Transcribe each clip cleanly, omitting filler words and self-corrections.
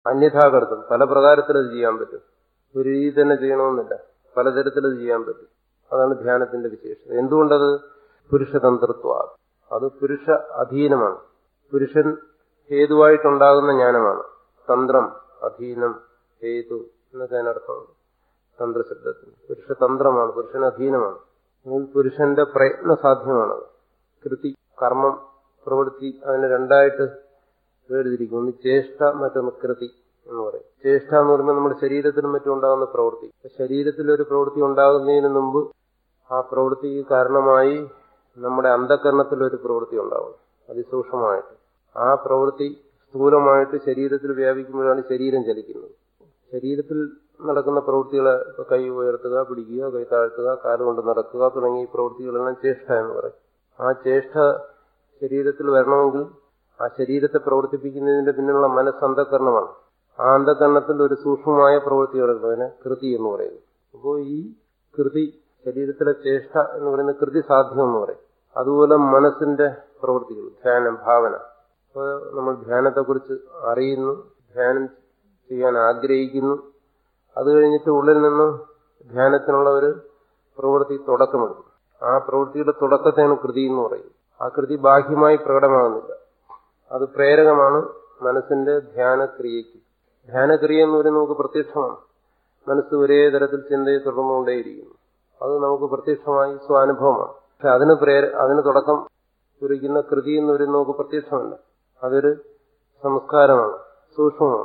അന്യഥാകർത്തും പല പ്രകാരത്തിലത് ചെയ്യാൻ പറ്റും. ഒരു രീതി തന്നെ ചെയ്യണമെന്നില്ല, പലതരത്തിലത് ചെയ്യാൻ പറ്റും. അതാണ് ധ്യാനത്തിന്റെ വിശേഷത. എന്തുകൊണ്ടത്? പുരുഷതന്ത്രത്വ, അത് പുരുഷ അധീനമാണ്. പുരുഷൻ ഹേതുവായിട്ടുണ്ടാകുന്ന ജ്ഞാനമാണ്. തന്ത്രം, അധീനം, ഹേതു എന്നൊക്കെ അതിനർത്ഥമുണ്ട്. തന്ത്രശബ്ദത്തിന് പുരുഷതന്ത്രമാണ്, പുരുഷൻ അധീനമാണ്. പുരുഷന്റെ പ്രയത്ന സാധ്യമാണത്. കൃതി, കർമ്മം, പ്രവൃത്തി, അതിനെ രണ്ടായിട്ട് വേർതിരിക്കും. ഒന്ന് ചേഷ്ട, മറ്റൊന്ന് കൃതി എന്ന് പറയും. ചേഷ്ട എന്ന് പറയുമ്പോൾ നമ്മുടെ ശരീരത്തിനും മറ്റും ഉണ്ടാകുന്ന പ്രവൃത്തി. ശരീരത്തിലൊരു പ്രവൃത്തി ഉണ്ടാകുന്നതിന് മുമ്പ് ആ പ്രവൃത്തിക്ക് കാരണമായി നമ്മുടെ അന്ധകരണത്തിലൊരു പ്രവൃത്തി ഉണ്ടാകും, അതിസൂക്ഷ്മമായിട്ട്. ആ പ്രവൃത്തി സ്ഥൂലമായിട്ട് ശരീരത്തിൽ വ്യാപിക്കുമ്പോഴാണ് ശരീരം ചലിക്കുന്നത്. ശരീരത്തിൽ നടക്കുന്ന പ്രവൃത്തികളെ കൈ ഉയർത്തുക, പിടിക്കുക, കൈ താഴ്ത്തുക, കാലുകൊണ്ട് നടക്കുക തുടങ്ങിയ പ്രവൃത്തികളെല്ലാം ചേഷ്ട എന്ന് പറയും. ആ ചേഷ്ട ശരീരത്തിൽ വരണമെങ്കിൽ ആ ശരീരത്തെ പ്രവർത്തിപ്പിക്കുന്നതിന്റെ പിന്നിലുള്ള മനസ്സന്ധകരണമാണ്. ആ അന്ധകരണത്തിൽ ഒരു സൂക്ഷ്മമായ പ്രവൃത്തി നടക്കുന്നതിന് കൃതി എന്ന് പറയുന്നു. അപ്പോൾ ഈ കൃതി, ശരീരത്തിലെ ചേഷ്ട എന്ന് പറയുന്ന കൃതി സാധ്യം എന്ന് പറയും. അതുപോലെ മനസ്സിന്റെ പ്രവൃത്തികൾ, ധ്യാനം, ഭാവന. അപ്പോൾ നമ്മൾ ധ്യാനത്തെക്കുറിച്ച് അറിയുന്നു, ധ്യാനം ചെയ്യാൻ ആഗ്രഹിക്കുന്നു. അത് കഴിഞ്ഞിട്ട് ഉള്ളിൽ നിന്ന് ധ്യാനത്തിനുള്ള ഒരു പ്രവൃത്തി തുടക്കമെടുക്കും. ആ പ്രവൃത്തിയുടെ തുടക്കത്തെയാണ് കൃതി എന്ന് പറയുന്നത്. ആ കൃതി ബാഹ്യമായി പ്രകടമാകുന്നില്ല, അത് പ്രേരകമാണ് മനസ്സിന്റെ ധ്യാനക്രിയയ്ക്ക്. ധ്യാനക്രിയ എന്ന് പറയുന്നത് നമുക്ക് പ്രത്യക്ഷമാണ്. മനസ്സ് ഒരേ തരത്തിൽ ചിന്തയെ തുടർന്നുകൊണ്ടേയിരിക്കുന്നു. അത് നമുക്ക് പ്രത്യക്ഷമായി സ്വാനുഭവമാണ്. പക്ഷെ അതിന് തുടക്കം കുറിക്കുന്ന കൃതി എന്ന് പറയുന്നത് നമുക്ക് പ്രത്യക്ഷമല്ല. അതൊരു സംസ്കാരമാണ്, സൂക്ഷ്മമാണ്.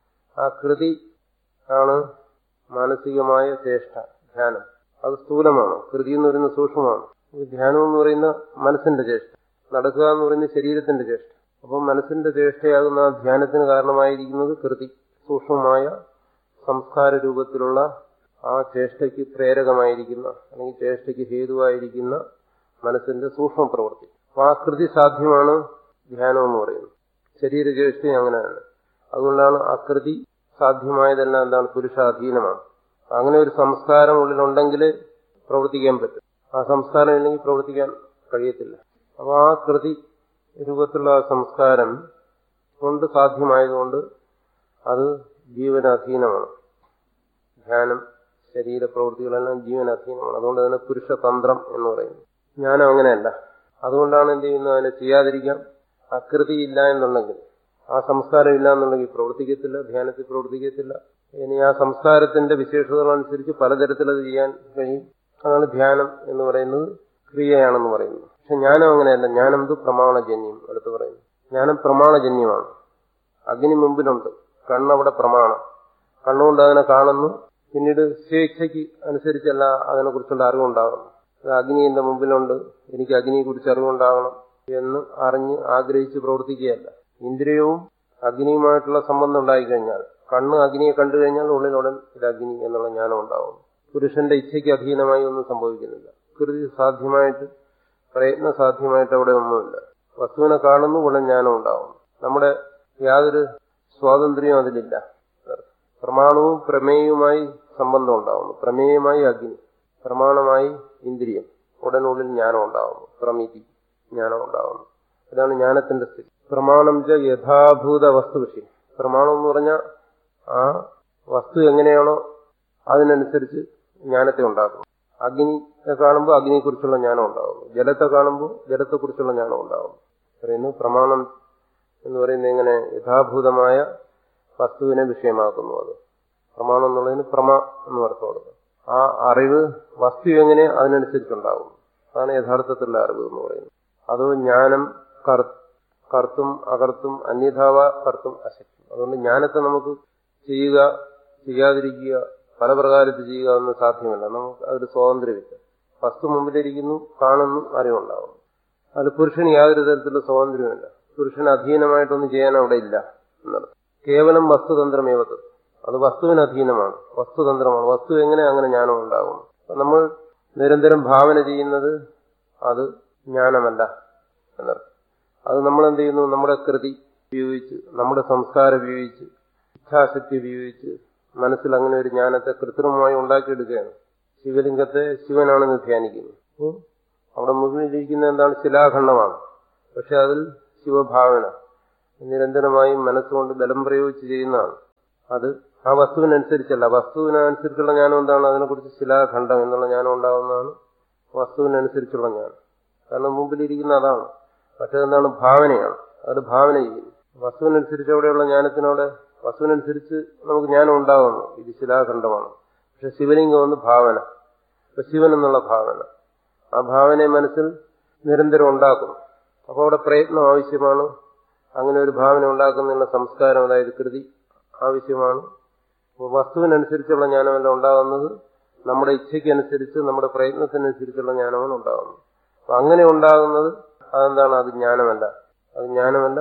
ആ കൃതി ആണ് മാനസികമായ ചേഷ്ട, ധ്യാനം. അത് സ്ഥൂലമാണ്. കൃതി എന്ന് പറയുന്നത് സൂക്ഷ്മമാണ്. ധ്യാനം എന്ന് പറയുന്ന മനസ്സിന്റെ ചേഷ്ട, നടക്കുക എന്ന് പറയുന്ന ശരീരത്തിന്റെ ചേഷ്ട. അപ്പം മനസ്സിന്റെ ചേഷ്ടയാകുന്ന ആ ധ്യാനത്തിന് കാരണമായിരിക്കുന്നത് കൃതി, സൂക്ഷ്മമായ സംസ്കാര രൂപത്തിലുള്ള ആ ചേഷ്ടയ്ക്ക് പ്രേരകമായിരിക്കുന്ന അല്ലെങ്കിൽ ചേഷ്ടയ്ക്ക് ഹേതുവായിരിക്കുന്ന മനസ്സിന്റെ സൂക്ഷ്മ പ്രവൃത്തി. അപ്പൊ ആ കൃതി സാധ്യമാണ് ധ്യാനം എന്ന് പറയുന്നത്. ശരീരചേഷ്ട അങ്ങനെയാണ്. അതുകൊണ്ടാണ് ആ കൃതി സാധ്യമായതെല്ലാം എന്താണ്? പുരുഷാധീനമാണ്. അങ്ങനെ ഒരു സംസ്കാരം ഉള്ളിലുണ്ടെങ്കിൽ പ്രവർത്തിക്കാൻ പറ്റും. ആ സംസ്കാരം ഇല്ലെങ്കിൽ പ്രവർത്തിക്കാൻ കഴിയത്തില്ല. അപ്പൊ ആ കൃതി രൂപത്തിലുള്ള സംസ്കാരം കൊണ്ട് സാധ്യമായതുകൊണ്ട് അത് ജീവനാധീനമാണ്. ധ്യാനം, ശരീരപ്രവൃത്തികളെല്ലാം ജീവനാധീനമാണ്. അതുകൊണ്ട് തന്നെ പുരുഷതന്ത്രം എന്ന് പറയുന്നു. ജ്ഞാനം അങ്ങനെയല്ല. അതുകൊണ്ടാണ് എന്ത് ചെയ്യുന്നത്? അതിനെ ചെയ്യാതിരിക്കാം. അകൃതി ഇല്ല എന്നുണ്ടെങ്കിൽ, ആ സംസ്കാരം ഇല്ല എന്നുണ്ടെങ്കിൽ പ്രവർത്തിക്കത്തില്ല, ധ്യാനത്തിൽ പ്രവർത്തിക്കത്തില്ല. ഇനി ആ സംസ്കാരത്തിന്റെ വിശേഷതകളനുസരിച്ച് പലതരത്തിൽ അത് ചെയ്യാൻ കഴിയും. അതാണ് ധ്യാനം എന്ന് പറയുന്നത്, ക്രിയയാണെന്ന് പറയുന്നത്. പക്ഷെ ജ്ഞാനം അങ്ങനെയല്ല. ജ്ഞാനം ഇത് പ്രമാണജന്യം. അടുത്ത് പറയുന്നു, ജ്ഞാനം പ്രമാണജന്യമാണ്. അഗ്നി മുമ്പിലുണ്ട്, കണ്ണവിടെ പ്രമാണം. കണ്ണുകൊണ്ട് അതിനെ കാണുന്നു. പിന്നീട് സ്വേച്ഛയ്ക്ക് അനുസരിച്ചല്ല അതിനെക്കുറിച്ചുള്ള അറിവുണ്ടാകുന്നു. അഗ്നി എന്റെ മുമ്പിലുണ്ട്, എനിക്ക് അഗ്നിയെക്കുറിച്ച് അറിവുണ്ടാകണം എന്ന് അറിഞ്ഞ് ആഗ്രഹിച്ച് പ്രവർത്തിക്കുകയല്ല. ഇന്ദ്രിയവും അഗ്നിയുമായിട്ടുള്ള സംബന്ധം ഉണ്ടായിക്കഴിഞ്ഞാൽ, കണ്ണ് അഗ്നിയെ കണ്ടു കഴിഞ്ഞാൽ ഉള്ളിലുടൻ ഇത് അഗ്നി എന്നുള്ള ജ്ഞാനം ഉണ്ടാകും. പുരുഷന്റെ ഇച്ഛയ്ക്ക് അധീനമായി ഒന്നും സംഭവിക്കുന്നില്ല. കൃതി സാധ്യമായിട്ട്, പ്രയത്ന സാധ്യമായിട്ട് അവിടെ ഒന്നുമില്ല. വസ്തുവിനെ കാണുന്നു, ഉടൻ ജ്ഞാനം ഉണ്ടാകും. നമ്മുടെ യാതൊരു സ്വാതന്ത്ര്യവും അതിലില്ല. പ്രമാണവും പ്രമേയവുമായി സംബന്ധം ഉണ്ടാകുന്നു. പ്രമേയമായി അഗ്നി, പ്രമാണമായി ഇന്ദ്രിയം, ഉടനുള്ളിൽ ജ്ഞാനം ഉണ്ടാകുന്നു. പ്രമിതി, ജ്ഞാനം ഉണ്ടാകുന്നു. ഇതാണ് ജ്ഞാനത്തിന്റെ സ്ഥിതി. പ്രമാണം ച യഥാഭൂത വസ്തു വിഷയം. പ്രമാണം എന്ന് പറഞ്ഞാൽ ആ വസ്തു എങ്ങനെയാണോ അതിനനുസരിച്ച് ജ്ഞാനത്തെ ഉണ്ടാക്കുന്നു. അഗ്നിയെ കാണുമ്പോൾ അഗ്നിയെക്കുറിച്ചുള്ള ജ്ഞാനം ഉണ്ടാകുന്നു. ജലത്തെ കാണുമ്പോൾ ജലത്തെക്കുറിച്ചുള്ള ജ്ഞാനം ഉണ്ടാകുന്നു. പറയുന്നു പ്രമാണം എന്ന് പറയുന്നത് എങ്ങനെ? യഥാഭൂതമായ വസ്തുവിനെ വിഷയമാക്കുന്നു. അത് പ്രമാണം എന്നുള്ളതിന് പ്രമ എന്ന് അർത്ഥം കൊടുക്കുക. ആ അറിവ് വസ്തു എങ്ങനെ അതിനനുസരിച്ചുണ്ടാകും. അതാണ് യഥാർത്ഥത്തിലുള്ള അറിവ് എന്ന് പറയുന്നത്. അതോ ജ്ഞാനം കർത്തും അകർത്തും അന്യഥാവ കർത്തും അശക്തി. അതുകൊണ്ട് ജ്ഞാനത്തെ നമുക്ക് ചെയ്യുക, ചെയ്യാതിരിക്കുക, പല പ്രകാരത്തിൽ ചെയ്യുക ഒന്നും സാധ്യമല്ല. നമുക്ക് അതൊരു സ്വാതന്ത്ര്യമില്ല. വസ്തു മുമ്പിലിരിക്കുന്നു, കാണുന്നു, അറിവുണ്ടാകുന്നു. അത് പുരുഷന് യാതൊരു തരത്തിലുള്ള സ്വാതന്ത്ര്യമില്ല. പുരുഷന് അധീനമായിട്ടൊന്നും ചെയ്യാൻ അവിടെ ഇല്ല എന്നർത്ഥം. കേവലം വസ്തുതന്ത്രമേവത്. അത് വസ്തുവിന് അധീനമാണ്, വസ്തുതന്ത്രമാണ്. വസ്തു എങ്ങനെ അങ്ങനെ ജ്ഞാനം ഉണ്ടാകും. നമ്മൾ നിരന്തരം ഭാവന ചെയ്യുന്നത് അത് ജ്ഞാനമല്ല എന്നർത്ഥം. അത് നമ്മൾ എന്ത് ചെയ്യുന്നു? നമ്മുടെ കൃതി ഉപയോഗിച്ച്, നമ്മുടെ സംസ്കാരം ഉപയോഗിച്ച്, ഇച്ഛാശക്തി ഉപയോഗിച്ച് മനസ്സിൽ അങ്ങനെ ഒരു ജ്ഞാനത്തെ കൃത്രിമമായി ഉണ്ടാക്കിയെടുക്കുകയാണ്. ശിവലിംഗത്തെ ശിവനാണെന്ന് ധ്യാനിക്കുന്നു. അവിടെ മുന്നിലിരിക്കുന്ന എന്താണ്? ശിലാഖണ്ഡമാണ്. പക്ഷെ അതിൽ ശിവഭാവന നിരന്തരമായും മനസ്സുകൊണ്ട് ബലം പ്രയോഗിച്ച് ചെയ്യുന്നതാണ്. അത് ആ വസ്തുവിനനുസരിച്ചല്ല. വസ്തുവിനനുസരിച്ചുള്ള ജ്ഞാനം എന്താണ്? അതിനെക്കുറിച്ച് ശിലാഖണ്ഡം എന്നുള്ള ജ്ഞാനം ഉണ്ടാകുന്നതാണ് വസ്തുവിനനുസരിച്ചുള്ള ജ്ഞാനം. കാരണം മുമ്പിലിരിക്കുന്ന അതാണ്. മറ്റേതെന്താണ്? ഭാവനയാണ്. അത് ഭാവന ചെയ്യുന്നു. വസ്തുവിനനുസരിച്ച് അവിടെയുള്ള ജ്ഞാനത്തിനോടെ വസ്തുവിനനുസരിച്ച് നമുക്ക് ജ്ഞാനം ഉണ്ടാകുന്നു. ഇത് ശിലാഖണ്ഡമാണ്. പക്ഷെ ശിവലിംഗം ഒന്ന് ഭാവന. ഇപ്പൊ ശിവൻ എന്നുള്ള ഭാവന, ആ ഭാവനയെ മനസ്സിൽ നിരന്തരം ഉണ്ടാക്കുന്നു. അപ്പോൾ അവിടെ പ്രയത്നം ആവശ്യമാണ്. അങ്ങനെ ഒരു ഭാവന ഉണ്ടാക്കുന്നതിനുള്ള സംസ്കാരം, അതായത് കൃതി ആവശ്യമാണ്. വസ്തുവിനനുസരിച്ചുള്ള ജ്ഞാനമല്ല ഉണ്ടാകുന്നത്, നമ്മുടെ ഇച്ഛയ്ക്കനുസരിച്ച് നമ്മുടെ പ്രയത്നത്തിനനുസരിച്ചുള്ള ജ്ഞാനമാണ് ഉണ്ടാകുന്നത്. അപ്പൊ അങ്ങനെ ഉണ്ടാകുന്നത് അതെന്താണ്? അത് ജ്ഞാനമല്ല. അത് ജ്ഞാനമല്ല.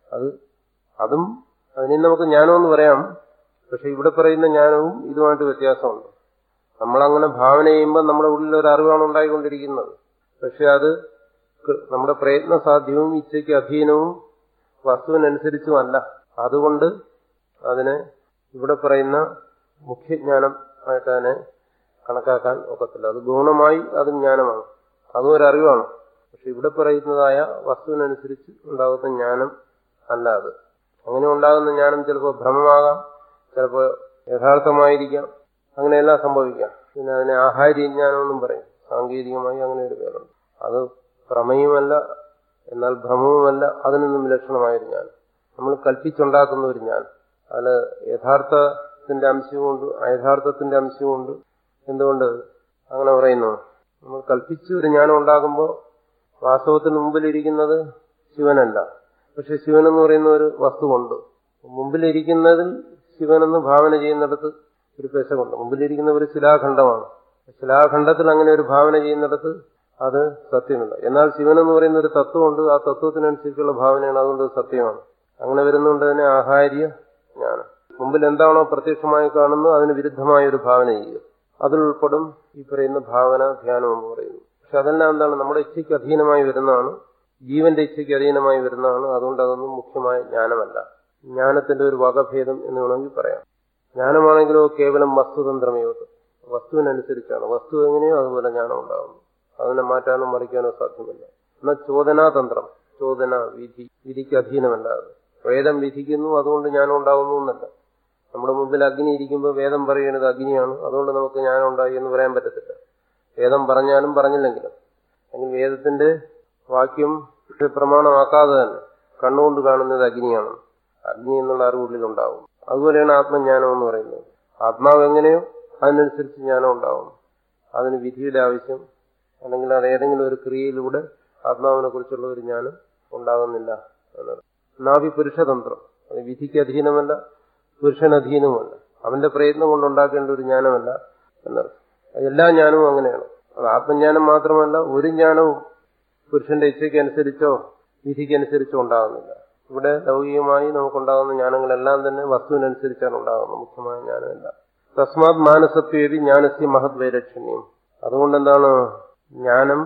അതും അതിനെ നമുക്ക് ജ്ഞാനമെന്ന് പറയാം. പക്ഷെ ഇവിടെ പറയുന്ന ജ്ഞാനവും ഇതുമായിട്ട് വ്യത്യാസമുണ്ട്. നമ്മളങ്ങനെ ഭാവന ചെയ്യുമ്പോൾ നമ്മുടെ ഉള്ളിൽ ഒരു അറിവാണ് ഉണ്ടായിക്കൊണ്ടിരിക്കുന്നത്. പക്ഷെ അത് നമ്മുടെ പ്രയത്ന സാധ്യവും ഇച്ഛയ്ക്ക് അധീനവും വസ്തുവിനനുസരിച്ചുമല്ല. അതുകൊണ്ട് അതിനെ ഇവിടെ പറയുന്ന മുഖ്യജ്ഞാനം ആയിട്ട് അതിനെ കണക്കാക്കാൻ ഒക്കത്തില്ല. അത് ഗുണമായി അത് ജ്ഞാനമാണ്, അതും ഒരു അറിവാണ്. പക്ഷെ ഇവിടെ പറയുന്നതായ വസ്തുവിനനുസരിച്ച് ഉണ്ടാകുന്ന ജ്ഞാനം അല്ല അത്. അങ്ങനെ ഉണ്ടാകുന്ന ജ്ഞാനം ചിലപ്പോൾ ഭ്രമമാകാം, ചിലപ്പോൾ യഥാർത്ഥമായിരിക്കാം, അങ്ങനെയെല്ലാം സംഭവിക്കാം. പിന്നെ അതിനെ ആഹാര്യജ്ഞാനം എന്നും പറയും. സാങ്കേതികമായി അങ്ങനെ ഒരു പേരുണ്ട്. അത് പ്രമേയമല്ല, എന്നാൽ ഭ്രമവുമല്ല, അതിൽ നിന്നും വിലക്ഷണമായൊരു ജ്ഞാനം. നമ്മൾ കൽപ്പിച്ചുണ്ടാക്കുന്ന ഒരു ജ്ഞാനം. അതിൽ യഥാർത്ഥത്തിന്റെ അംശവുമുണ്ട്, അയഥാർത്ഥത്തിന്റെ അംശവുമുണ്ട്. എന്തുകൊണ്ട് അങ്ങനെ പറയുന്നു? നമ്മൾ കൽപ്പിച്ച് ഒരു ജ്ഞാനം ഉണ്ടാകുമ്പോൾ വാസ്തവത്തിന് മുമ്പിലിരിക്കുന്നത് ശിവനല്ല. പക്ഷെ ശിവനെന്ന് പറയുന്ന ഒരു വസ്തുവുണ്ട്. മുമ്പിലിരിക്കുന്നതിൽ ശിവനെന്ന് ഭാവന ചെയ്യുന്നിടത്ത് ഒരു പെശകുണ്ട്. മുമ്പിലിരിക്കുന്ന ഒരു ശിലാഖണ്ഡമാണ്. ശിലാഖണ്ഡത്തിൽ അങ്ങനെ ഒരു ഭാവന ചെയ്യുന്നിടത്ത് അത് സത്യമില്ല. എന്നാൽ ശിവനെന്ന് പറയുന്ന ഒരു തത്വമുണ്ട്, ആ തത്വത്തിനനുസരിച്ചുള്ള ഭാവനയാണ്, അതുകൊണ്ട് സത്യമാണ്. അങ്ങനെ വരുന്നതുകൊണ്ട് തന്നെ ആഹാര്യ ജ്ഞാനം. മുമ്പിൽ എന്താണോ പ്രത്യക്ഷമായി കാണുന്നത് അതിന് വിരുദ്ധമായ ഒരു ഭാവന ചെയ്യുക, അതിലുൾപ്പെടും ഈ പറയുന്ന ഭാവന ധ്യാനം എന്ന് പറയുന്നു. പക്ഷെ അതെല്ലാം എന്താണ്? നമ്മുടെ ഇച്ഛയ്ക്ക് അധീനമായി വരുന്നതാണ്, ജീവന്റെ ഇച്ഛയ്ക്ക് അധീനമായി വരുന്നതാണ്. അതുകൊണ്ട് അതൊന്നും മുഖ്യമായ ജ്ഞാനമല്ല. ജ്ഞാനത്തിന്റെ ഒരു വകഭേദം എന്ന് വേണമെങ്കിൽ പറയാം. ജ്ഞാനമാണെങ്കിലോ കേവലം വസ്തുതന്ത്രമയോ, വസ്തുവിനനുസരിച്ചാണ്. വസ്തു എങ്ങനെയോ അതുപോലെ ജ്ഞാനം ഉണ്ടാകുന്നു. അതിനെ മാറ്റാനോ മറിക്കാനോ സാധ്യമല്ല. എന്നാൽ ചോദനാതന്ത്രം, ചോദന, വിധിക്ക് അധീനമല്ല. അത് വേദം വിധിക്കുന്നു, അതുകൊണ്ട് ജ്ഞാനം ഉണ്ടാകുന്നു എന്നല്ല. നമ്മുടെ മുമ്പിൽ അഗ്നി ഇരിക്കുമ്പോൾ വേദം പറയുന്നത് അഗ്നിയാണ്, അതുകൊണ്ട് നമുക്ക് ജ്ഞാനം ഉണ്ടായി എന്ന് പറയാൻ പറ്റത്തില്ല. വേദം പറഞ്ഞാലും പറഞ്ഞില്ലെങ്കിലും, അല്ലെങ്കിൽ വേദത്തിന്റെ വാക്യം പ്രമാണമാക്കാതെ തന്നെ കണ്ണുകൊണ്ട് കാണുന്നത് അഗ്നിയാണ്, അഗ്നി എന്നുള്ള അറിവുള്ളിലുണ്ടാവും. അതുപോലെയാണ് ആത്മജ്ഞാനം എന്ന് പറയുന്നത്. ആത്മാവ് എങ്ങനെയോ അതിനനുസരിച്ച് ജ്ഞാനം ഉണ്ടാവും. അതിന് വിധിയുടെ ആവശ്യം, അല്ലെങ്കിൽ അത് ഏതെങ്കിലും ഒരു ക്രിയയിലൂടെ ആത്മാവിനെ കുറിച്ചുള്ള ഒരു ജ്ഞാനം ഉണ്ടാകുന്നില്ല എന്നത്. നാഭി പുരുഷതന്ത്രം, അത് വിധിക്ക് അധീനമല്ല, പുരുഷനധീനവുമല്ല, അവന്റെ പ്രയത്നം കൊണ്ടുണ്ടാക്കേണ്ട ഒരു ജ്ഞാനമല്ല എന്നത്. എല്ലാ ജ്ഞാനവും അങ്ങനെയാണ്. അത് ആത്മജ്ഞാനം മാത്രമല്ല, ഒരു ജ്ഞാനവും പുരുഷന്റെ ഇച്ഛയ്ക്കനുസരിച്ചോ വിധിക്കനുസരിച്ചോ ഉണ്ടാകുന്നില്ല. ഇവിടെ ലൗകികമായി നമുക്കുണ്ടാകുന്ന ജ്ഞാനങ്ങളെല്ലാം തന്നെ വസ്തുവിനനുസരിച്ചാണ് ഉണ്ടാകുന്നത്, മുഖ്യമായ ജ്ഞാനമല്ല. തസ്മാത് മാനസത്വേവി ജ്ഞാനസ്യ മഹത് വൈലക്ഷണ്യം. അതുകൊണ്ടെന്താണ്? ജ്ഞാനം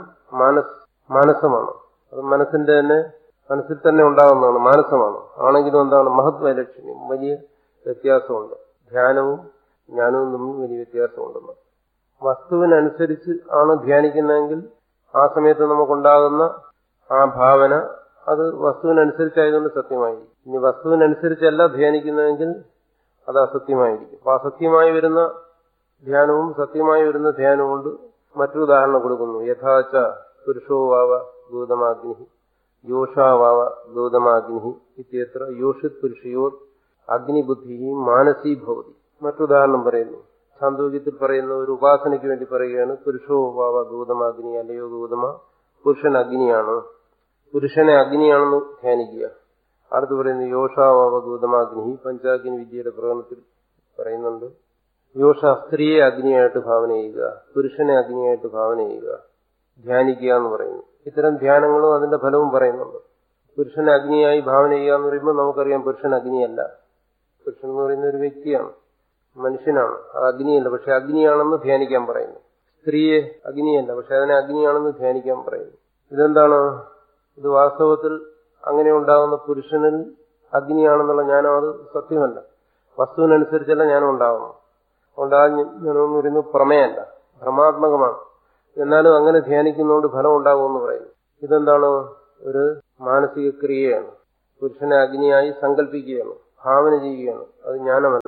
മാനസമാണ്. അത് മനസ്സിൽ തന്നെ ഉണ്ടാകുന്നതാണ്, മാനസമാണ്. ആണെങ്കിലും എന്താണ്? മഹത് വൈലക്ഷണ്യം, വലിയ വ്യത്യാസമുണ്ട്. ധ്യാനവും ജ്ഞാനവും തമ്മിൽ വലിയ വ്യത്യാസമുണ്ടെന്ന്. വസ്തുവിനനുസരിച്ച് ആണ് ധ്യാനിക്കുന്നതെങ്കിൽ ആ സമയത്ത് നമുക്കുണ്ടാകുന്ന ആ ഭാവന അത് വസ്തുവിനനുസരിച്ചായതുകൊണ്ട് സത്യമായിരിക്കും. ഇനി വസ്തുവിനനുസരിച്ചല്ല ധ്യാനിക്കുന്നതെങ്കിൽ അത് അസത്യമായിരിക്കും. അപ്പൊ അസത്യമായി വരുന്ന ധ്യാനവും സത്യമായി വരുന്ന ധ്യാനവും കൊണ്ട് മറ്റൊരു ഉദാഹരണം കൊടുക്കുന്നു. യഥാച പുരുഷോ വാവ ഗൗതമാഗ്നി യോഷാവാവ ഗൗതമാഗ്നി ഇത്യത്ര യോഷിത് പുരുഷയോ അഗ്നിബുദ്ധി മാനസീ ഭവതി. മറ്റുദാഹരണം പറയുന്നു. ഛാന്തോക്യത്തിൽ പറയുന്ന ഒരു ഉപാസനയ്ക്ക് വേണ്ടി പറയുകയാണ്. പുരുഷോ വാവ ഗൗതമാഗ്നി, അല്ലയോ ഗൗതമ, പുരുഷൻ അഗ്നിയാണ്, പുരുഷനെ അഗ്നിയാണെന്ന് ധ്യാനിക്കുക. അടുത്ത് പറയുന്നു യോഷാവാവ ഗൗതമാഗ്നി, പഞ്ചാഗ്നി വിദ്യയുടെ പ്രകടനത്തിൽ പറയുന്നുണ്ട്. യോഷ സ്ത്രീയെ അഗ്നിയായിട്ട് ഭാവന ചെയ്യുക, പുരുഷനെ അഗ്നിയായിട്ട് ഭാവന ചെയ്യുക, ധ്യാനിക്കുക എന്ന് പറയുന്നു. ഇത്തരം ധ്യാനങ്ങളും അതിന്റെ ഫലവും പറയുന്നുണ്ട്. പുരുഷനെ അഗ്നിയായി ഭാവന ചെയ്യുക എന്ന് പറയുമ്പോൾ നമുക്കറിയാം പുരുഷൻ അഗ്നിയല്ല. പുരുഷൻ എന്ന് പറയുന്ന ഒരു വ്യക്തിയാണ്, മനുഷ്യനാണ്, അത് അഗ്നിയല്ല. പക്ഷെ അഗ്നിയാണെന്ന് ധ്യാനിക്കാൻ പറയുന്നു. സ്ത്രീയെ അഗ്നിയല്ല, പക്ഷെ അതിനെ അഗ്നിയാണെന്ന് ധ്യാനിക്കാൻ പറയുന്നു. ഇതെന്താണ്? ഇത് വാസ്തവത്തിൽ അങ്ങനെ ഉണ്ടാകുന്ന പുരുഷനിൽ അഗ്നിയാണെന്നുള്ള ജ്ഞാനം അത് സത്യമല്ല. വസ്തുവിനനുസരിച്ചല്ല ജ്ഞാനം ഉണ്ടാകുന്നു. അതുകൊണ്ട് ആ ജ്ഞാനം എന്ന് പറയുന്നത് പ്രമേയല്ല, ഭ്രമാത്മകമാണ്. എന്നാലും അങ്ങനെ ധ്യാനിക്കുന്നതുകൊണ്ട് ഫലം ഉണ്ടാകുമെന്ന് പറയുന്നു. ഇതെന്താണ്? ഒരു മാനസിക ക്രിയയാണ്. പുരുഷനെ അഗ്നിയായി സങ്കല്പിക്കുകയാണ്, ഭാവന ചെയ്യുകയാണ്. അത് ജ്ഞാനമല്ല.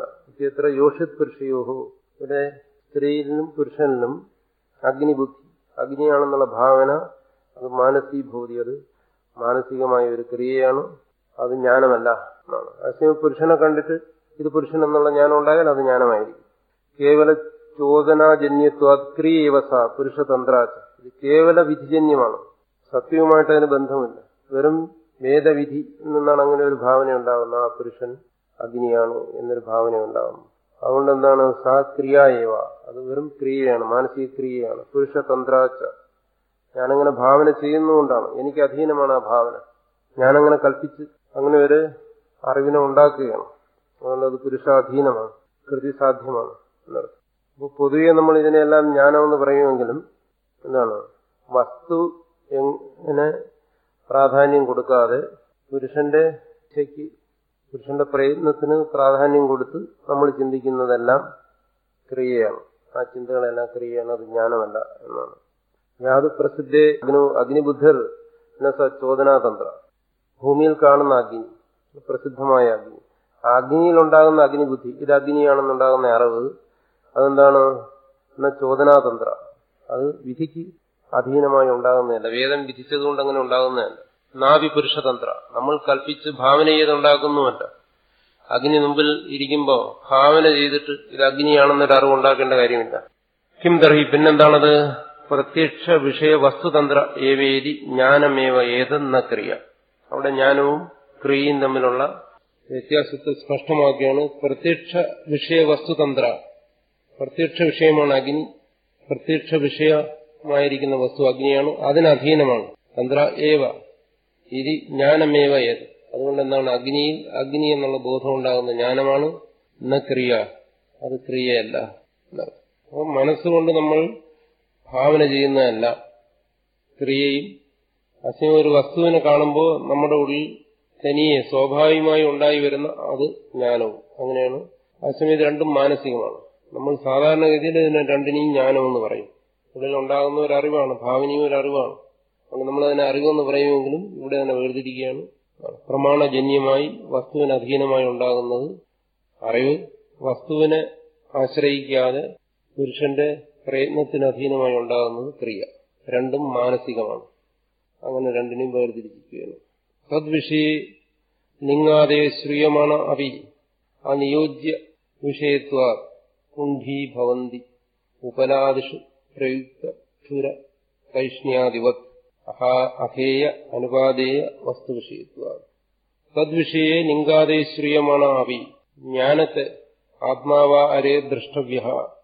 ഇത്യത്ര യോഷിത് പുരുഷയോഹോ, ഇവിടെ സ്ത്രീയിലും പുരുഷനിലും അഗ്നിബുദ്ധി, അഗ്നിയാണെന്നുള്ള ഭാവന, അത് മാനസീഭൂതി, അത് മാനസികമായ ഒരു ക്രിയയാണ്, അത് ജ്ഞാനമല്ല എന്നാണ്. അതേസമയം പുരുഷനെ കണ്ടിട്ട് ഇത് പുരുഷൻ എന്നുള്ള ജ്ഞാനം ഉണ്ടായാൽ അത് ജ്ഞാനമായിരിക്കും. കേവല ചോദനാജന്യത്വാത് ക്രിയേവസ പുരുഷതന്ത്രാച്ച, ഇത് കേവല വിധിജന്യമാണ്, സത്യവുമായിട്ട് അതിന് ബന്ധമില്ല. വെറും വേദവിധി നിന്നാണ് അങ്ങനെ ഒരു ഭാവന ഉണ്ടാകുന്നത്, ആ പുരുഷൻ അഗ്നിയാണ് എന്നൊരു ഭാവന ഉണ്ടാകുന്നു. അതുകൊണ്ട് എന്താണ് സാ ക്രിയായേവ, അത് വെറും ക്രിയയാണ്, മാനസിക ക്രിയയാണ്. പുരുഷതന്ത്രാച്ച, ഞാനങ്ങനെ ഭാവന ചെയ്യുന്നതുകൊണ്ടാണ്, എനിക്ക് അധീനമാണ് ആ ഭാവന, ഞാനങ്ങനെ കൽപ്പിച്ച് അങ്ങനെ ഒരു അറിവിനെ ഉണ്ടാക്കുകയാണ്. അതുകൊണ്ട് അത് പുരുഷാധീനമാണ്, കൃതിസാധ്യമാണ് എന്നർത്ഥം. അപ്പോൾ പൊതുവെ നമ്മൾ ഇതിനെല്ലാം ജ്ഞാനമെന്ന് പറയുമെങ്കിലും എന്താണ് വസ്തു എങ്ങനെ പ്രാധാന്യം കൊടുക്കാതെ പുരുഷന്റെ ഇച്ഛയ്ക്ക്, പുരുഷന്റെ പ്രയത്നത്തിന് പ്രാധാന്യം കൊടുത്ത് നമ്മൾ ചിന്തിക്കുന്നതെല്ലാം ക്രിയയാണ്. ആ ചിന്തകളെല്ലാം ക്രിയയാണ്, അത് ജ്ഞാനമല്ല എന്നാണ്. യാത് പ്രസിദ്ധേ അഗ്നിബുദ്ധർ ചോദനാതന്ത്ര, ഭൂമിയിൽ കാണുന്ന അഗ്നി, പ്രസിദ്ധമായ അഗ്നി, ആ അഗ്നിയിലുണ്ടാകുന്ന അഗ്നിബുദ്ധി, ഇത് അഗ്നിയാണെന്നുണ്ടാകുന്ന അറിവ്, അതെന്താണ് എന്ന ചോദനാതന്ത്ര, അത് വിധിക്ക് അധീനമായി ഉണ്ടാകുന്നതല്ല, വേദം വിധിച്ചതുകൊണ്ട് അങ്ങനെ ഉണ്ടാകുന്നതല്ല. നാഭി പുരുഷതന്ത്ര, നമ്മൾ കൽപ്പിച്ച് ഭാവന ചെയ്തുണ്ടാക്കുന്നുമല്ല. അഗ്നി മുമ്പിൽ ഇരിക്കുമ്പോ ഭാവന ചെയ്തിട്ട് ഇത് അഗ്നിയാണെന്നൊരു അറിവ് ഉണ്ടാക്കേണ്ട കാര്യമില്ല. കിം തർഹി, പിന്നെന്താണത്? പ്രത്യക്ഷ വിഷയ വസ്തുതന്ത്ര ഏവേദി ജ്ഞാനമേവ ഏതെന്ന ക്രിയ. അവിടെ ജ്ഞാനവും ക്രിയയും തമ്മിലുള്ള വ്യത്യാസത്തെ സ്പഷ്ടമാക്കിയാണ്. പ്രത്യക്ഷ വിഷയ വസ്തുതന്ത്ര, പ്രത്യക്ഷ വിഷയമാണ് അഗ്നി, പ്രത്യക്ഷ വിഷയമായിരിക്കുന്ന വസ്തു അഗ്നിയാണ്, അതിനധീനമാണ്. തന്ത്ര ഏവ ഇതി ജ്ഞാനമേവ ഏത്, അതുകൊണ്ട് എന്താണ് അഗ്നിയിൽ അഗ്നി എന്നുള്ള ബോധം ഉണ്ടാകുന്ന ജ്ഞാനമാണ്, എന്ന ക്രിയ, അത് ക്രിയയല്ല. അപ്പോൾ മനസ്സുകൊണ്ട് നമ്മൾ ഭാവന ചെയ്യുന്നതല്ല ക്രിയയും. അസമയം ഒരു വസ്തുവിനെ കാണുമ്പോൾ നമ്മുടെ ഉള്ളിൽ തനിയെ സ്വാഭാവികമായി ഉണ്ടായി വരുന്ന അത് ജ്ഞാനവും അങ്ങനെയാണ്. അസമയം ഇത് രണ്ടും മാനസികമാണ്. നമ്മൾ സാധാരണഗതിയിൽ ഇതിനെ രണ്ടിനെയും ജ്ഞാനമെന്ന് പറയും. ഉള്ളിൽ ഉണ്ടാകുന്ന ഒരു അറിവാണ്, ഭാവനയും ഒരു അറിവാണ്. അതുകൊണ്ട് നമ്മളതിനെ അറിവെന്ന് പറയുമെങ്കിലും ഇവിടെ തന്നെ വേർതിരിക്കുകയാണ്. പ്രമാണജന്യമായി വസ്തുവിന് അധീനമായി ഉണ്ടാകുന്നത് അറിവ്, വസ്തുവിനെ ആശ്രയിക്കാതെ പുരുഷന്റെ പ്രയത്നത്തിന് അധീനമായി ഉണ്ടാകുന്നത് ക്രിയ. രണ്ടും മാനസികമാണ്. അങ്ങനെ രണ്ടിനെയും വേർതിരിക്കുകയാണ്. തദ്വിഷയ ലിംഗാദേ ശ്രീയമാണ് അഭി അനിയോജ്യ വിഷയത്വ കുണ്ഠീഭവന്തി ഉപലാദിഷു പ്രയുക്ത ക്ഷുര കൈഷ്ണ്യാദിവത് അഹേയ അനുപാദേയ വസ്തുവിഷയത്വ. തദ്വിഷയെ ലിംഗാദേ ശ്രീയമാണ് അഭി, ജ്ഞാനത്തെ ആത്മാവാ അരേ ദ്രഷ്ടവ്യ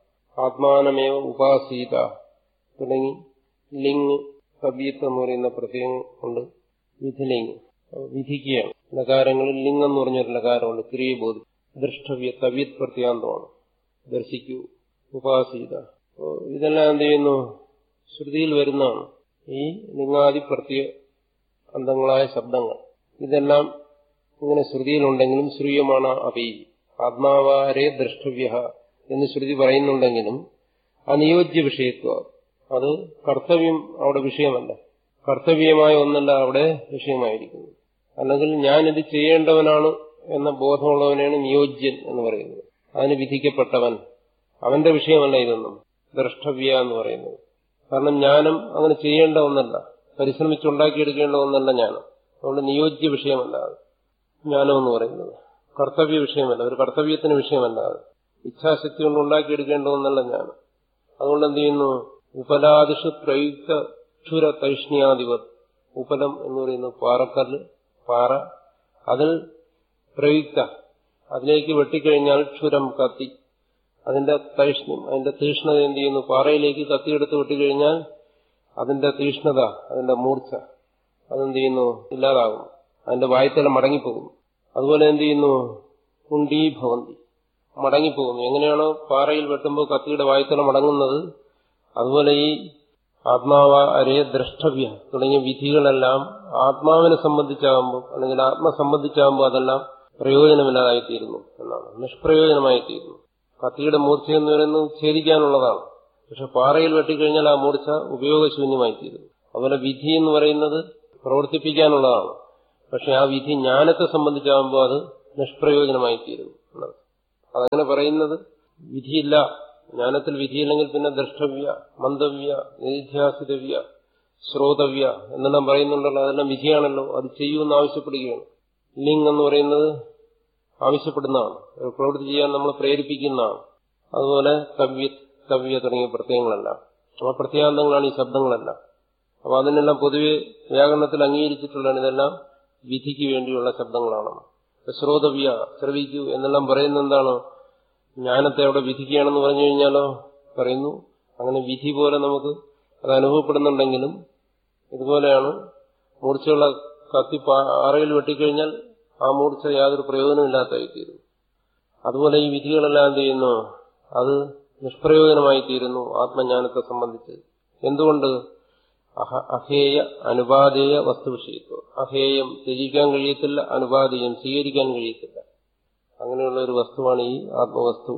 ആത്മാനമേവ ഉപാസീത തുടങ്ങി ലിംഗ് തബീത്ത് എന്ന് പറയുന്ന പ്രത്യയം കൊണ്ട് വിധിലിംഗ് വിധിക്കുകയാണ്. ലകാരങ്ങളിൽ ലിംഗം എന്ന് പറഞ്ഞൊരു ലകാരമുണ്ട്, ക്രിയബോധി. ദൃഷ്ടവ്യ തവീത് പ്രത്യാന്തമാണ്, ദർശിക്കൂ, ഉപാസീത. ഇതെല്ലാം എന്ത് ചെയ്യുന്നു? ശ്രുതിയിൽ വരുന്നതാണ്. ഈ ലിംഗാദി പ്രത്യ അന്തങ്ങളായ ശബ്ദങ്ങൾ ഇതെല്ലാം ഇങ്ങനെ ശ്രുതിയിലുണ്ടെങ്കിലും ശ്രീയമാണ് അപി ആത്മാവാരേ ദ്രഷ്ടവ്യ എന്ന് ശ്രുതി പറയുന്നുണ്ടെങ്കിലും അനിയോജ്യ വിഷയത്വം, അത് കർത്തവ്യം അവിടെ വിഷയമല്ല, കർത്തവ്യമായ ഒന്നല്ല അവിടെ വിഷയമായിരിക്കുന്നു. അല്ലെങ്കിൽ ഞാനിത് ചെയ്യേണ്ടവനാണ് എന്ന ബോധമുള്ളവനാണ് നിയോജ്യൻ എന്ന് പറയുന്നത്. അതിന് വിധിക്കപ്പെട്ടവൻ, അവന്റെ വിഷയമല്ല ഇതൊന്നും ദ്രഷ്ടവ്യ എന്ന് പറയുന്നത്. കാരണം ജ്ഞാനം അങ്ങനെ ചെയ്യേണ്ട ഒന്നല്ല, പരിശ്രമിച്ചുണ്ടാക്കിയെടുക്കേണ്ട ഒന്നല്ല ജ്ഞാനം. അതുകൊണ്ട് നിയോജ്യ വിഷയമല്ല അത് ജ്ഞാനം എന്ന് പറയുന്നത്. കർത്തവ്യ വിഷയമല്ല, ഒരു കർത്തവ്യത്തിന് വിഷയമല്ല അത്. ഇച്ഛാശക്തി കൊണ്ട് ഉണ്ടാക്കിയെടുക്കേണ്ട ഒന്നല്ല ജ്ഞാനം. അതുകൊണ്ട് എന്ത് ചെയ്യുന്നു? ഉപലാദിഷു പ്രയുക്ത ക്ഷുര തൈഷ്ണ്യാധിപത്. ഉപലം എന്ന് പറയുന്നത് പാറക്കല്ല്, പാറ, അതിൽ പ്രയുക്ത, അതിലേക്ക് വെട്ടിക്കഴിഞ്ഞാൽ ക്ഷുരം കത്തി, അതിന്റെ തൈഷ്ണ്യം, അതിന്റെ തീഷ്ണത എന്ത് ചെയ്യുന്നു? പാറയിലേക്ക് കത്തിയെടുത്ത് വെട്ടിക്കഴിഞ്ഞാൽ അതിന്റെ തീഷ്ണത, അതിന്റെ മൂർച്ച അതെന്ത് ചെയ്യുന്നു? ഇല്ലാതാകും. അതിന്റെ വായ്ത്തല മടങ്ങിപ്പോകുന്നു. അതുപോലെ എന്ത് ചെയ്യുന്നു? കുണ്ഠീഭവന്തി, മടങ്ങിപ്പോകുന്നു. എങ്ങനെയാണോ പാറയിൽ വെട്ടുമ്പോൾ കത്തിയുടെ വായ്ത്തല മടങ്ങുന്നത്, അതുപോലെ ഈ ആത്മാവ അരേ ദ്രഷ്ടവ്യ തുടങ്ങിയ വിധികളെല്ലാം ആത്മാവിനെ സംബന്ധിച്ചാകുമ്പോൾ അല്ലെങ്കിൽ ആത്മസംബന്ധിച്ചാകുമ്പോൾ അതെല്ലാം പ്രയോജനമില്ലാതായിത്തീരുന്നു എന്നാണ്, നിഷ്പ്രയോജനമായിത്തീരുന്നു. കത്തിയുടെ മൂർച്ച എന്ന് പറയുന്നത് ഛേദിക്കാനുള്ളതാണ്. പക്ഷെ പാറയിൽ വെട്ടിക്കഴിഞ്ഞാൽ ആ മൂർച്ച ഉപയോഗശൂന്യമായിത്തീരുന്നു. അതുപോലെ വിധി എന്ന് പറയുന്നത് പ്രവർത്തിപ്പിക്കാനുള്ളതാണ്. പക്ഷെ ആ വിധി ജ്ഞാനത്തെ സംബന്ധിച്ചാകുമ്പോൾ അത് നിഷ്പ്രയോജനമായിത്തീരുന്നു. അതങ്ങനെ പറയുന്നത് വിധിയില്ല, ജ്ഞാനത്തിൽ വിധിയില്ലെങ്കിൽ പിന്നെ ദ്രഷ്ടവ്യ, മന്തവ്യ, നിധ്യാസിതവ്യ, ശ്രോതവ്യ എന്നെല്ലാം പറയുന്നുണ്ടല്ലോ. അതെല്ലാം വിധിയാണല്ലോ. അത് ചെയ്യൂന്ന് ആവശ്യപ്പെടുകയാണ്. ലിംഗ് എന്ന് പറയുന്നത് ആവശ്യപ്പെടുന്നതാണ്, ഒരു പ്രവൃത്തി ചെയ്യാൻ നമ്മൾ പ്രേരിപ്പിക്കുന്നതാണ്. അതുപോലെ തവ്യ തുടങ്ങിയ പ്രത്യയങ്ങളല്ല, ആ പ്രത്യാന്തങ്ങളാണ് ഈ ശബ്ദങ്ങളല്ല. അപ്പൊ അതിനെല്ലാം പൊതുവെ വ്യാകരണത്തിൽ അംഗീകരിച്ചിട്ടുള്ളതാണ് ഇതെല്ലാം വിധിക്ക് വേണ്ടിയുള്ള ശബ്ദങ്ങളാണ്. ശ്രോതവ്യ, ശ്രവിക്കൂ എന്നെല്ലാം പറയുന്നത് എന്താണ്? ജ്ഞാനത്തെ അവിടെ വിധിക്കുകയാണെന്ന് പറഞ്ഞു കഴിഞ്ഞാലോ പറയുന്നു അങ്ങനെ വിധി പോലെ നമുക്ക് അത് അനുഭവപ്പെടുന്നുണ്ടെങ്കിലും ഇതുപോലെയാണ് മൂർച്ചയുള്ള കത്തി ആറയിൽ വെട്ടിക്കഴിഞ്ഞാൽ ആ മൂർച്ച യാതൊരു പ്രയോജനമില്ലാത്തതായിത്തീരുന്നു. അതുപോലെ ഈ വിധികളെല്ലാം എന്ത് ചെയ്യുന്നു? അത് നിഷ്പ്രയോജനമായി തീരുന്നു ആത്മജ്ഞാനത്തെ സംബന്ധിച്ച്. എന്തുകൊണ്ട്? അഹേയ അനുപാദേയ വസ്തുവിഷയത്വം. അഹേയം ത്യജിക്കാൻ കഴിയത്തില്ല, അനുപാദേയം സ്വീകരിക്കാൻ കഴിയത്തില്ല. അങ്ങനെയുള്ള ഒരു വസ്തുവാണ് ഈ ആത്മവസ്തു.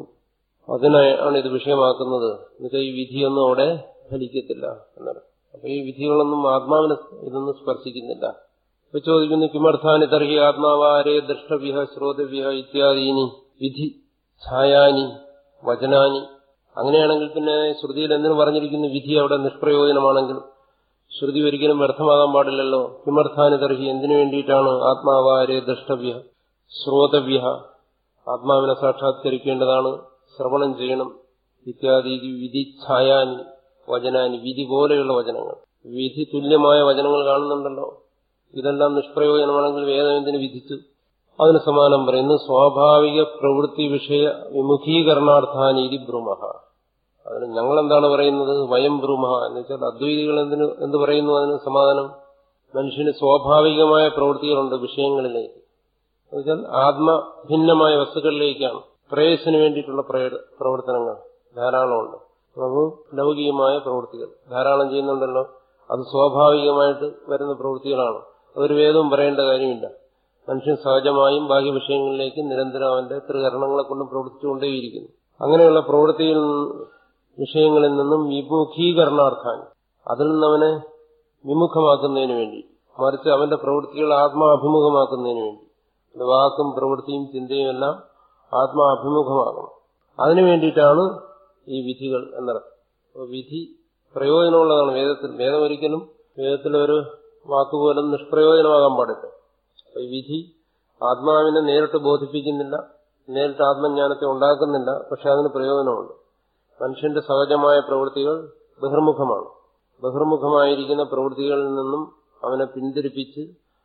അതിനാണ് ഇത് വിഷയമാക്കുന്നത്. എന്നുവെച്ചാൽ ഈ വിധിയൊന്നും അവിടെ ഫലിക്കത്തില്ല എന്നാണ്. അപ്പൊ ഈ വിധികളൊന്നും ആത്മാവിനെ ഇതൊന്നും സ്പർശിക്കുന്നില്ല. ഇപ്പൊ ചോദിക്കുന്നു, കിമർത്ഥാനി തർഹി ആത്മാവാരേ ദ്രഷ്ടവ്യ ശ്രോതവ്യ ഇത്യാദീനി വിധി ഛായാനി വചനാനി. അങ്ങനെയാണെങ്കിൽ പിന്നെ ശ്രുതിയിൽ എന്തിനു പറഞ്ഞിരിക്കുന്നു? വിധി അവിടെ നിഷ്പ്രയോജനമാണെങ്കിൽ ശ്രുതി ഒരിക്കലും വ്യർത്ഥമാകാൻ പാടില്ലല്ലോ. കിമർത്ഥാനി തർഹി, എന്തിനു വേണ്ടിയിട്ടാണ് ആത്മാവാരേ ദ്രഷ്ടവ്യ ശ്രോതവ്യ, ആത്മാവിനെ സാക്ഷാത്കരിക്കേണ്ടതാണ്, ശ്രവണം ചെയ്യണം. ഇത്യാദി വിധി ഛായാനി വചനാനി, വിധി പോലെയുള്ള വചനങ്ങൾ, വിധി തുല്യമായ വചനങ്ങൾ കാണുന്നുണ്ടല്ലോ. ഇതെല്ലാം നിഷ്പ്രയോജനമാണെങ്കിൽ വേദം എന്തിനു വിധിച്ചു? അതിന് സമാനം പറയുന്നു, സ്വാഭാവിക പ്രവൃത്തി വിഷയ വിമുഖീകരണാർത്ഥാനീതി ബ്രൂമഹ. അതിന് ഞങ്ങളെന്താണ് പറയുന്നത്? വയം ബ്രൂമഹ എന്ന് വെച്ചാൽ അദ്വൈതികൾ എന്ത് പറയുന്നു? അതിന് സമാധാനം, മനുഷ്യന് സ്വാഭാവികമായ പ്രവൃത്തികളുണ്ട് വിഷയങ്ങളിലേക്ക്. എന്നുവെച്ചാൽ ആത്മഭിന്നമായ വസ്തുക്കളിലേക്കാണ്. പ്രേയസിന് വേണ്ടിയിട്ടുള്ള പ്രവർത്തനങ്ങൾ ധാരാളമുണ്ട്. നമുക്ക് ലൗകികമായ പ്രവൃത്തികൾ ധാരാളം ചെയ്യുന്നുണ്ടല്ലോ. അത് സ്വാഭാവികമായിട്ട് വരുന്ന പ്രവൃത്തികളാണ്. അതൊരു വേദവും പറയേണ്ട കാര്യമില്ല. മനുഷ്യൻ സഹജമായും ബാഹ്യ വിഷയങ്ങളിലേക്ക് നിരന്തരം അവന്റെ ത്രികരണങ്ങളെ കൊണ്ട് പ്രവർത്തിച്ചുകൊണ്ടേയിരിക്കുന്നു. അങ്ങനെയുള്ള പ്രവൃത്തിയിൽ വിഷയങ്ങളിൽ നിന്നും വിമുഖീകരണാർത്ഥാൻ, അതിൽ നിന്ന് അവനെ വിമുഖമാക്കുന്നതിന് വേണ്ടി, മറിച്ച് അവന്റെ പ്രവൃത്തികൾ ആത്മാഭിമുഖമാക്കുന്നതിന് വേണ്ടി, വാക്കും പ്രവൃത്തിയും ചിന്തയും എല്ലാം ആത്മാഭിമുഖമാകണം. അതിനു വേണ്ടിയിട്ടാണ് ഈ വിധികൾ എന്നർത്ഥം. വിധി പ്രയോജനമുള്ളതാണ് വേദത്തിൽ. വേദം ഒരിക്കലും വേദത്തിലൊരു വാക്കുപോലും നിഷ്പ്രയോജനമാകാൻ പാടില്ല. ഈ വിധി ആത്മാവിനെ നേരിട്ട് ബോധിപ്പിക്കുന്നില്ല, നേരിട്ട് ആത്മജ്ഞാനത്തെ ഉണ്ടാക്കുന്നില്ല. പക്ഷെ അതിന് പ്രയോജനമുണ്ട്. മനുഷ്യന്റെ സഹജമായ പ്രവൃത്തികൾ ബഹിർമുഖമാണ്. ബഹിർമുഖമായിരിക്കുന്ന പ്രവൃത്തികളിൽ നിന്നും അവനെ പിന്തിരിപ്പിച്ച്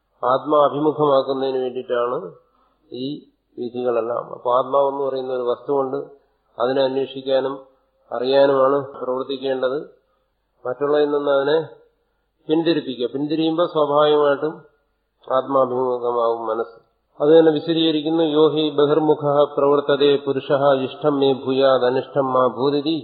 ആത്മാഭിമുഖമാക്കുന്നതിന് വേണ്ടിയിട്ടാണ് ഈ വിധികളെല്ലാം. അപ്പൊ ആത്മാവെന്ന് പറയുന്ന ഒരു വസ്തുവുണ്ട്, അതിനെ അന്വേഷിക്കാനും അറിയാനുമാണ് പ്രവർത്തിക്കേണ്ടത്. മറ്റുള്ളതിൽ നിന്ന് അതിനെ പിന്തിരിപ്പിക്കുക. പിന്തിരിയുമ്പോൾ സ്വാഭാവികമായിട്ടും ആത്മാഭിമുഖമാവും മനസ്സ്. അത് തന്നെ വിശദീകരിക്കുന്നു, യോഹി ബഹിർമുഖ പ്രവർത്തതേ പുരുഷ ഇഷ്ടം മേ ഭൂയാത് അനിഷ്ടം മാ ഭൂതിരി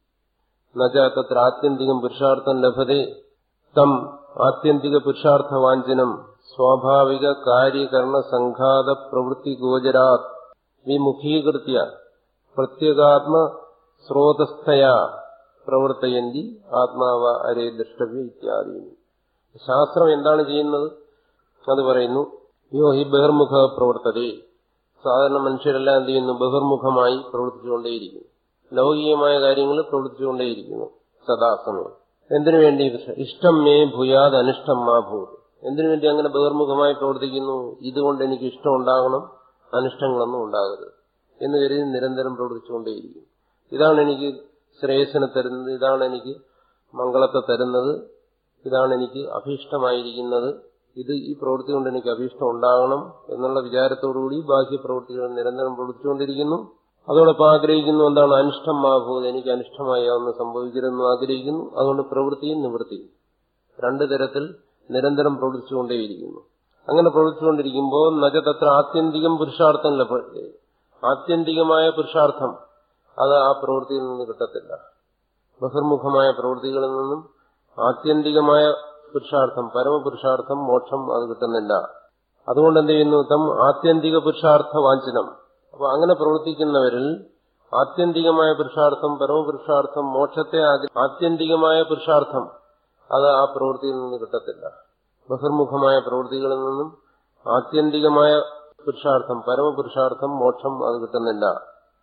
നച തത്ര ആത്യന്തികം പുരുഷാർത്ഥം ലഭതേ തം ആത്യന്തിക പുരുഷാർത്ഥവാഞ്ചനം സ്വാഭാവിക കാര്യകരണ സംഘാത പ്രവൃത്തി ഗോചരാത് വിമുഖീകൃത്യ പ്രത്യേകാത്മ സ്രോതസ്ഥയാ പ്രവർത്തയന്തി ആത്മാവ അരേ ദ്രഷ്ടവ്യ ഇത്യാദി. ശാസ്ത്രം എന്താണ് ചെയ്യുന്നത് അത് പറയുന്നു. യോ ഹി ബഹിർമുഖ പ്രവർത്തതേ. സാധാരണ മനുഷ്യരെല്ലാം എന്ത് ചെയ്യുന്നു? ബഹിർമുഖമായി പ്രവർത്തിച്ചുകൊണ്ടേയിരിക്കുന്നു. ലൗകികമായ കാര്യങ്ങൾ പ്രവർത്തിച്ചുകൊണ്ടേയിരിക്കുന്നു സദാസമയം. എന്തിനു വേണ്ടി? ഇഷ്ടം മേ ഭൂയാത് അനിഷ്ടം മാ ഭൂത്. എന്തിനു വേണ്ടി അങ്ങനെ ബഹിർമുഖമായി പ്രവർത്തിക്കുന്നു? ഇതുകൊണ്ട് എനിക്ക് ഇഷ്ടം ഉണ്ടാകണം, അനിഷ്ടങ്ങളൊന്നും ഉണ്ടാകരുത് എന്ന് കരുതി നിരന്തരം പ്രവർത്തിച്ചുകൊണ്ടേയിരിക്കും. ഇതാണ് എനിക്ക് ശ്രേയസ്സിനെ തരുന്നത്, ഇതാണ് എനിക്ക് മംഗളത്തെ തരുന്നത്, ഇതാണ് എനിക്ക് അഭീഷ്ടമായിരിക്കുന്നത്, ഈ പ്രവൃത്തി കൊണ്ട് എനിക്ക് അഭീഷ്ടം ഉണ്ടാകണം എന്നുള്ള വിചാരത്തോടുകൂടി ബാഹ്യ പ്രവൃത്തികൾ നിരന്തരം പ്രവർത്തിച്ചുകൊണ്ടിരിക്കുന്നു. അതോടൊപ്പം ആഗ്രഹിക്കുന്നു എന്താണ്? അനിഷ്ടം മാഭൂത്, എനിക്ക് അനിഷ്ടമായി ഒന്ന് സംഭവിക്കരുതെന്ന് ആഗ്രഹിക്കുന്നു. അതുകൊണ്ട് പ്രവൃത്തിയും നിവൃത്തിയും രണ്ടു തരത്തിൽ നിരന്തരം പ്രവർത്തിച്ചുകൊണ്ടേയിരിക്കുന്നു. അങ്ങനെ പ്രവർത്തിച്ചുകൊണ്ടിരിക്കുമ്പോൾ നജ തത്ര ആത്യന്തികം പുരുഷാർത്ഥം ലഭ്യത്തെ. ആത്യന്തികമായ പുരുഷാർത്ഥം അത് ആ പ്രവൃത്തിയിൽ നിന്ന് കിട്ടത്തില്ല. ബഹിർമുഖമായ പ്രവൃത്തികളിൽ നിന്നും ആത്യന്തികമായ പുരുഷാർത്ഥം, പരമപുരുഷാർത്ഥം, മോക്ഷം അത് കിട്ടുന്നില്ല. അതുകൊണ്ട് എന്ത് ചെയ്യുന്നു? തം ആത്യന്തിക പുരുഷാർത്ഥ വാഞ്ചനം. അപ്പൊ അങ്ങനെ പ്രവർത്തിക്കുന്നവരിൽ ആത്യന്തികമായ പുരുഷാർത്ഥം, പരമപുരുഷാർത്ഥം, മോക്ഷത്തെ ആത്യന്തികമായ പുരുഷാർത്ഥം അത് ആ പ്രവൃത്തിയിൽ നിന്ന് കിട്ടത്തില്ല. ബഹിർമുഖമായ പ്രവൃത്തികളിൽ നിന്നും ആത്യന്തികമായ പുരുഷാർത്ഥം, പരമപുരുഷാർത്ഥം, മോക്ഷം അത് കിട്ടുന്നില്ല.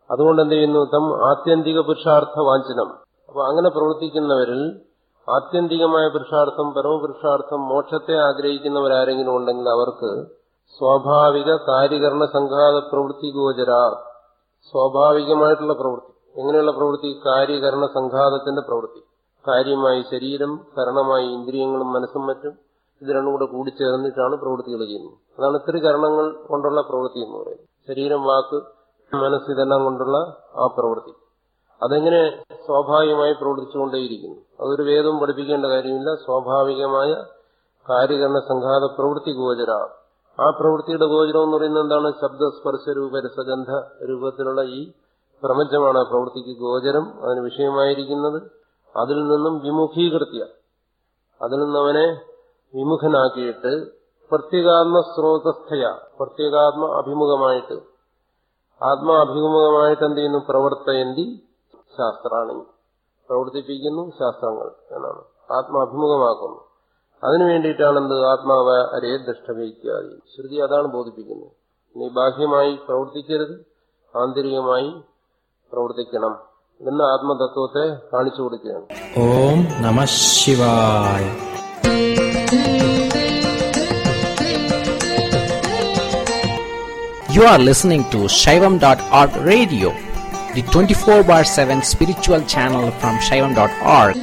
അതുകൊണ്ട് എന്ത് ചെയ്യുന്നു? തം ആത്യന്തിക പുരുഷാർത്ഥ വാഞ്ചനം. അപ്പൊ അങ്ങനെ പ്രവർത്തിക്കുന്നവരിൽ ആത്യന്തികമായ പുരുഷാർത്ഥം, പരമപുരുഷാർത്ഥം, മോക്ഷത്തെ ആഗ്രഹിക്കുന്നവരാരെങ്കിലും ഉണ്ടെങ്കിൽ അവർക്ക് സ്വാഭാവിക കാര്യകരണ സംഘാത പ്രവൃത്തി ഗോചര, സ്വാഭാവികമായിട്ടുള്ള പ്രവൃത്തി. എങ്ങനെയുള്ള പ്രവൃത്തി? കാര്യകരണ സംഘാതത്തിന്റെ പ്രവൃത്തി. കാര്യമായി ശരീരം, കരണമായി ഇന്ദ്രിയങ്ങളും മനസ്സും മറ്റും, ഇത് രണ്ടും കൂടെ കൂടിച്ചേർന്നിട്ടാണ് പ്രവൃത്തികൾ ചെയ്യുന്നത്. അതാണ് ത്രികരണങ്ങൾ കൊണ്ടുള്ള പ്രവൃത്തി എന്ന് പറയുന്നത്. ശരീരം, വാക്ക്, മനസ്സ്, ഇതെല്ലാം കൊണ്ടുള്ള ആ പ്രവൃത്തി. അതെങ്ങനെ സ്വാഭാവികമായി പ്രവർത്തിച്ചുകൊണ്ടേയിരിക്കുന്നു. അതൊരു വേദവും പഠിപ്പിക്കേണ്ട കാര്യമില്ല. സ്വാഭാവികമായ കാര്യകരണ സംഘാത പ്രവൃത്തി ഗോചര. ആ പ്രവൃത്തിയുടെ ഗോചരം എന്ന് പറയുന്നത് എന്താണ്? ശബ്ദസ്പർശ രൂപ രസഗന്ധ രൂപത്തിലുള്ള ഈ പ്രപഞ്ചമാണ് ആ പ്രവൃത്തിക്ക് ഗോചരം, അതിന് വിഷയമായിരിക്കുന്നത്. അതിൽ നിന്നും വിമുഖീകൃത്യ, അതിൽ നിന്നവനെ വിമുഖനാക്കിയിട്ട് പ്രത്യേകാത്മ സ്രോതസ്ഥയ, പ്രത്യേകാത്മ അഭിമുഖമായിട്ട്, ആത്മാഭിമുഖമായിട്ട് എന്ത് ചെയ്യുന്നു? പ്രവർത്തയന്തി ശാസ്ത്രാണി, പ്രവർത്തിപ്പിക്കുന്നു ശാസ്ത്രങ്ങൾ എന്നാണ്. ആത്മാഭിമുഖമാക്കുന്നു. അതിനു വേണ്ടിയിട്ടാണ് എന്ത്? ആത്മാവ് അരേ ദൃഷ്ടവൈത്യാദി. ശ്രുതി അതാണ് ബോധിപ്പിക്കുന്നത്. നീ ബാഹ്യമായി പ്രവർത്തിക്കരുത്, ആന്തരികമായി പ്രവർത്തിക്കണം എന്ന് ആത്മതത്വത്തെ കാണിച്ചു കൊടുക്കുകയാണ്. ഓം നമഃ ശിവായ. You are listening to Shaivam.org radio, the 24/7 spiritual channel from Shaivam.org.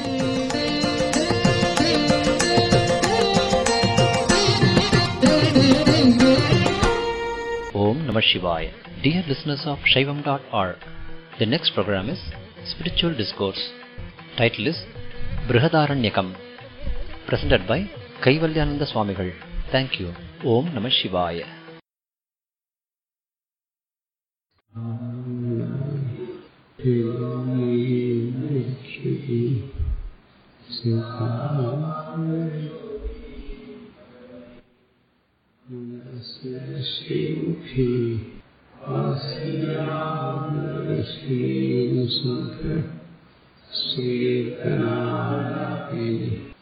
Om Namah Shivaya. Dear listeners of Shaivam.org, the next program is Spiritual Discourse. Title is Brihadaranyakam, presented by Kaivalyananda Swamigal. Thank you. Om Namah Shivaya. Sri